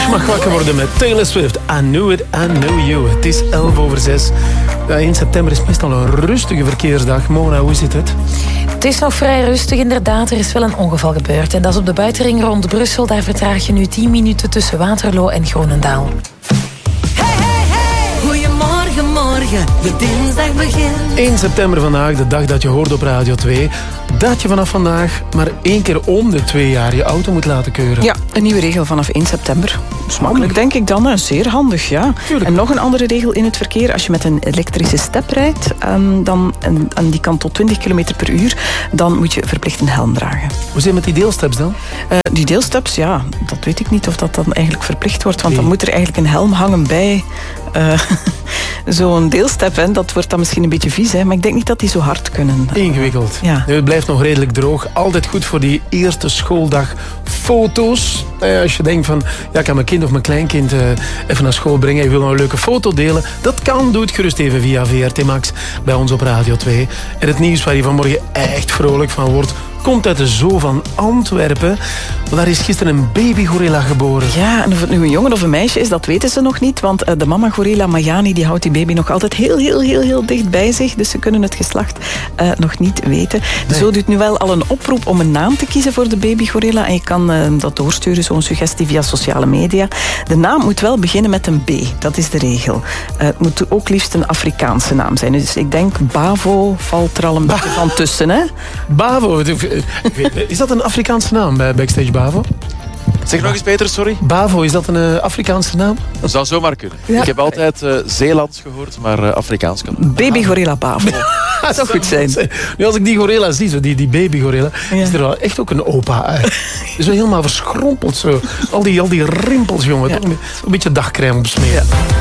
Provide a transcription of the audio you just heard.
Je mag wakker worden met Taylor Swift. I knew it, I knew you. Het is 6:11. 1 september is meestal een rustige verkeersdag. Mona, hoe zit het? Het is nog vrij rustig, inderdaad. Er is wel een ongeval gebeurd. En dat is op de buitenring rond Brussel. Daar vertraag je nu 10 minuten tussen Waterloo en Groenendaal. Goedemorgen, morgen, de dinsdag begint. 1 september vandaag, de dag dat je hoort op Radio 2... dat je vanaf vandaag maar 1 keer om de 2 jaar je auto moet laten keuren. Ja, een nieuwe regel vanaf 1 september. Smakelijk, denk ik dan. Hè. Zeer handig, ja. Tuurlijk. En nog een andere regel in het verkeer. Als je met een elektrische step rijdt, en die kan tot 20 km per uur, dan moet je verplicht een helm dragen. Hoe zit het met die deelsteps dan? Die deelsteps, ja, dat weet ik niet of dat dan eigenlijk verplicht wordt. Want Nee. dan moet er eigenlijk een helm hangen bij zo'n deelstep. Hè. Dat wordt dan misschien een beetje vies, hè. Maar ik denk niet dat die zo hard kunnen. Ingewikkeld. Ja. Het blijft nog redelijk droog. Altijd goed voor die eerste schooldag foto's. Als je denkt van, ja, ik kan mijn kind of mijn kleinkind even naar school brengen. Je wil nou een leuke foto delen. Dat kan. Doe het gerust even via VRT Max bij ons op Radio 2. En het nieuws waar je vanmorgen echt vrolijk van wordt, komt uit de zoo van Antwerpen. Daar is gisteren een babygorilla geboren. Ja, en of het nu een jongen of een meisje is, dat weten ze nog niet. Want de mama-gorilla Mayani die houdt die baby nog altijd heel dicht bij zich. Dus ze kunnen het geslacht nog niet weten. De zoo doet nu wel al een oproep om een naam te kiezen voor de babygorilla. En je kan dat doorsturen, zo'n suggestie via sociale media. De naam moet wel beginnen met een B. Dat is de regel. Het moet ook liefst een Afrikaanse naam zijn. Dus ik denk Bavo valt er al een beetje van tussen, hè? Bavo. Is dat een Afrikaanse naam bij Backstage Bavo? Zeg nog eens, Peter, sorry. Bavo, is dat een Afrikaanse naam? Dat zou zomaar kunnen. Ja. Ik heb altijd Zeelands gehoord, maar Afrikaans kan. Babygorilla Bavo. Dat zou goed zijn. Nu, als ik die gorilla zie, zo, die babygorilla, Ja. is er wel echt ook een opa uit. Zo helemaal verschrompeld. Zo. Al die rimpels, jongen. Ja. Toch een beetje dagcrème besmeren. Ja.